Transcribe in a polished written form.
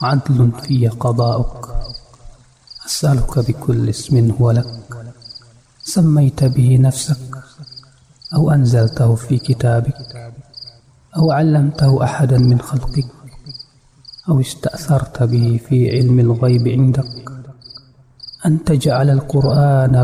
عدل في قضاؤك. أسألك بكل اسم هو لك سميت به نفسك أو أنزلته في كتابك أو علمته أحدا من خلقك أو استأثرت به في علم الغيب عندك أن تجعل القرآن